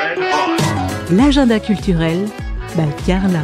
L'agenda culturel by Carla.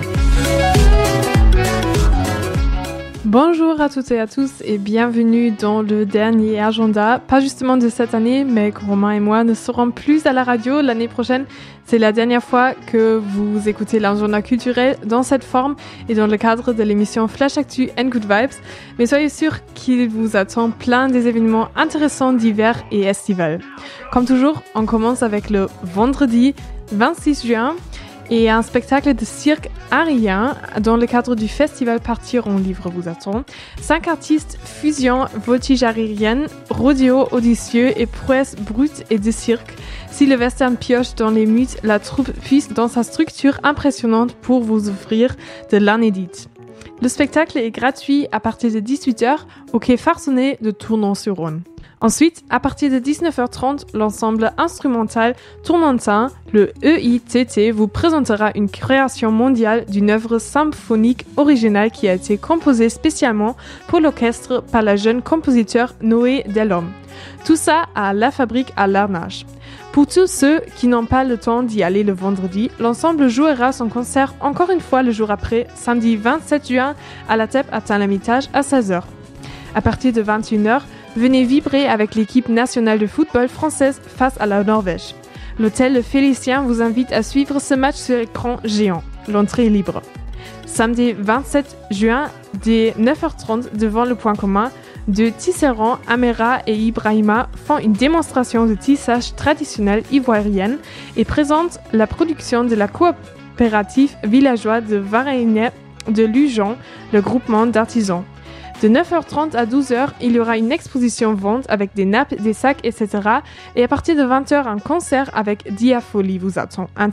Bonjour à toutes et à tous et bienvenue dans le dernier agenda, pas justement de cette année, mais que Romain et moi ne serons plus à la radio l'année prochaine. C'est la dernière fois que vous écoutez l'agenda culturel dans cette forme et dans le cadre de l'émission Flash Actu and Good Vibes. Mais soyez sûrs qu'il vous attend plein des événements intéressants d'hiver et estival. Comme toujours, on commence avec le vendredi 26 juin. Et un spectacle de cirque aérien dans le cadre du festival Partir en livre vous attend. 5 artistes fusion voltige aérienne, rodéo audacieux et prouesse brute et de cirque. Si le western pioche dans les mythes, la troupe puise dans sa structure impressionnante pour vous offrir de l'inédite. Le spectacle est gratuit à partir de 18h au quai Farçonnet de Tournon-sur-Rhône. Ensuite, à partir de 19h30, l'ensemble instrumental tournantin, le EITT, vous présentera une création mondiale d'une œuvre symphonique originale qui a été composée spécialement pour l'orchestre par la jeune compositeur Noé Delhomme. Tout ça à La Fabrique à Larnage. Pour tous ceux qui n'ont pas le temps d'y aller le vendredi, l'ensemble jouera son concert encore une fois le jour après, samedi 27 juin, à la TEP à Tain-l'Hermitage à 16h. À partir de 21h, venez vibrer avec l'équipe nationale de football française face à la Norvège. L'hôtel Le Félicien vous invite à suivre ce match sur écran géant. L'entrée est libre. Samedi 27 juin, dès 9h30, devant le point commun, de tisserands, Améra et Ibrahima font une démonstration de tissage traditionnel ivoirienne et présentent la production de la coopérative villageoise de Varennes de Lujon, le groupement d'artisans. De 9h30 à 12h, il y aura une exposition vente avec des nappes, des sacs, etc. Et à partir de 20h, un concert avec Diafolie vous attend. Un